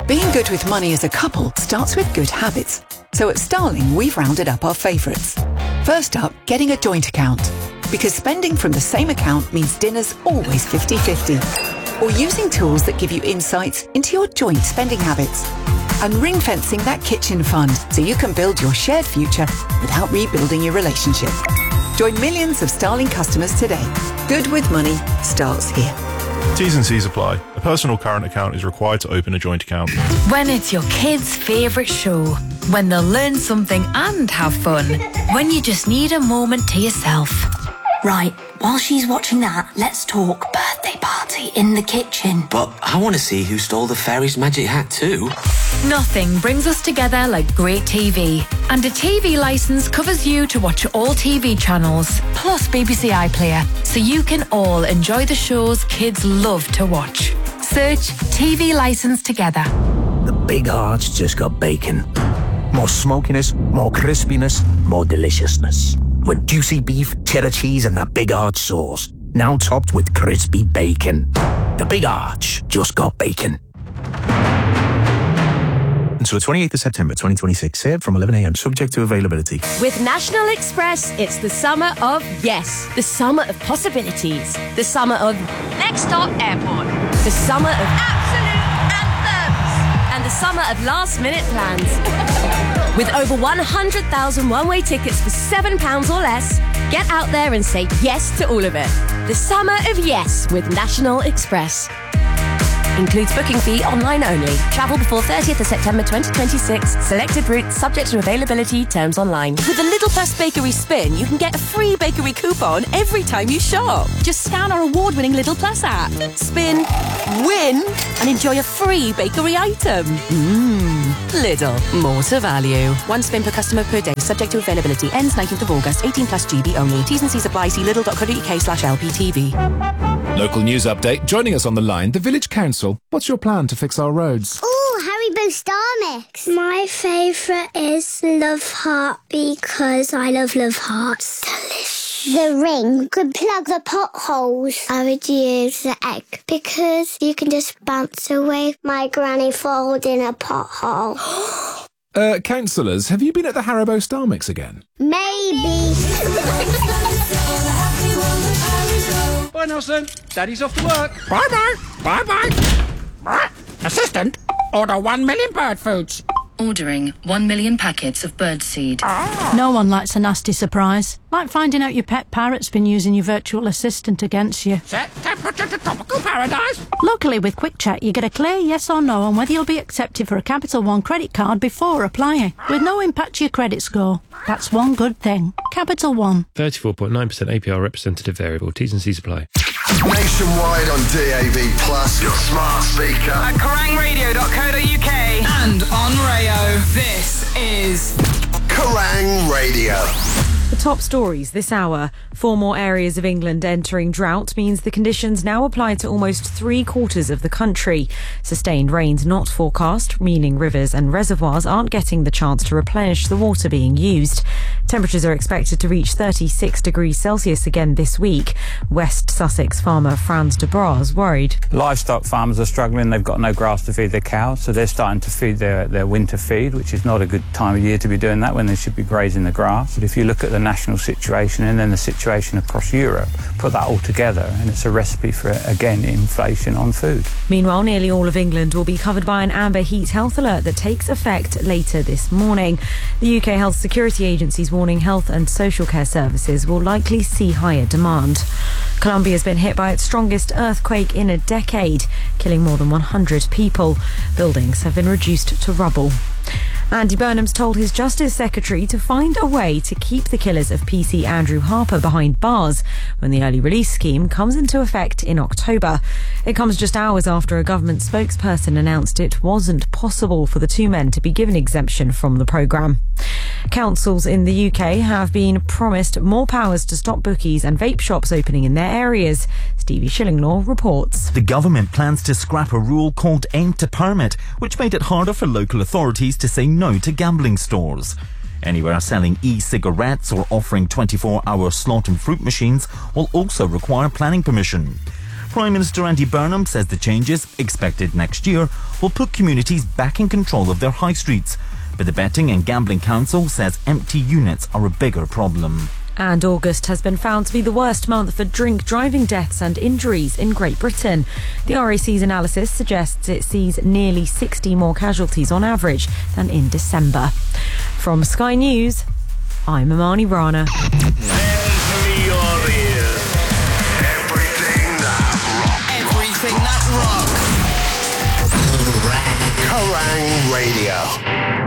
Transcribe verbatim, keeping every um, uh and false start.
Being good with money as a couple starts with good habits. So at Starling, we've rounded up our favourites. First up, getting a joint account. Because spending from the same account means dinner's always fifty-fifty. Or using tools that give you insights into your joint spending habits. And ring-fencing that kitchen fund so you can build your shared future without rebuilding your relationship. Join millions of Starling customers today. Good with money starts here. T's and C's apply. A personal current account is required to open a joint account. When it's your kids' favourite show. When they'll learn something and have fun. When you just need a moment to yourself. Right, while she's watching that, let's talk birthday party in the kitchen. But I want to see who stole the fairy's magic hat too. Nothing brings us together like great T V. And a T V licence covers you to watch all T V channels, plus B B C iPlayer, so you can all enjoy the shows kids love to watch. Search T V licence together. The Big Arch just got bacon. More smokiness, more crispiness, more deliciousness. With juicy beef, cheddar cheese and that Big Arch sauce. Now topped with crispy bacon. The Big Arch just got bacon. Until the twenty-eighth of September twenty twenty-six, here from eleven a m, subject to availability. With National Express, it's the summer of yes. The summer of possibilities. The summer of Next Stop Airport. The summer of absolute anthems. And the summer of last-minute plans. With over one hundred thousand one-way tickets for seven pounds or less, get out there and say yes to all of it. The summer of yes with National Express. Includes booking fee online only. Travel before thirtieth of September twenty twenty-six. Selected routes subject to availability. Terms online. With the Little Plus Bakery Spin, you can get a free bakery coupon every time you shop. Just scan our award-winning Little Plus app. Spin, win, and enjoy a free bakery item. Mmm. Lidl. More to value. One spin per customer per day. Subject to availability. Ends nineteenth of August. eighteen plus G B only. T's and C's apply. See lidl dot co dot uk slash L P T V. Local news update. Joining us on the line, the Village Council. What's your plan to fix our roads? Oh, Haribo Star Mix. My favourite is Love Heart because I love Love Hearts. Delicious. The ring could plug the potholes. I would use the egg because you can just bounce away my granny falls in a pothole. uh, councillors, have you been at the Haribo Star Mix again? Maybe. Bye, Nelson. Daddy's off to work. Bye-bye. Bye-bye. Assistant, order one million bird foods. Ordering one million packets of birdseed. Ah. No one likes a nasty surprise. Like finding out your pet parrot's been using your virtual assistant against you. Set temperature to tropical paradise. Luckily, with Quick Check, you get a clear yes or no on whether you'll be accepted for a Capital One credit card before applying, with no impact to your credit score. That's one good thing. Capital One. thirty-four point nine percent A P R representative variable. T's and C's apply. Nationwide on D A B Plus, your smart speaker. At kerrang radio dot co dot uk and on Rayo. This is Kerrang Radio. The top stories this hour. Four more areas of England entering drought means the conditions now apply to almost three quarters of the country. Sustained rains not forecast, meaning rivers and reservoirs aren't getting the chance to replenish the water being used. Temperatures are expected to reach thirty-six degrees Celsius again this week. West Sussex farmer Franz de Bras worried. Livestock farmers are struggling. They've got no grass to feed their cows, so they're starting to feed their, their winter feed, which is not a good time of year to be doing that when they should be grazing the grass. But if you look at the national situation and then the situation across Europe, put that all together and it's a recipe for, again, inflation on food. Meanwhile, nearly all of England will be covered by an amber heat health alert that takes effect later this morning. The U K Health Security Agency's warning health and social care services will likely see higher demand. Colombia has been hit by its strongest earthquake in a decade, killing more than one hundred people. Buildings have been reduced to rubble. Andy Burnham's told his Justice Secretary to find a way to keep the killers of P C Andrew Harper behind bars when the early release scheme comes into effect in October. It comes just hours after a government spokesperson announced it wasn't possible for the two men to be given exemption from the programme. Councils in the U K have been promised more powers to stop bookies and vape shops opening in their areas. Stevie Shillinglaw reports. The government plans to scrap a rule called Aim to Permit, which made it harder for local authorities to say no to gambling stores. Anywhere selling e-cigarettes or offering twenty-four hour slot and fruit machines will also require planning permission. Prime Minister Andy Burnham says the changes, expected next year, will put communities back in control of their high streets. But the Betting and Gambling Council says empty units are a bigger problem. And August has been found to be the worst month for drink driving deaths and injuries in Great Britain. The R A C's analysis suggests it sees nearly sixty more casualties on average than in December. From Sky News, I'm Imani Rana. Lend me your ears. Everything that rocks. Everything that rocks. Kerrang! Kerrang! Radio.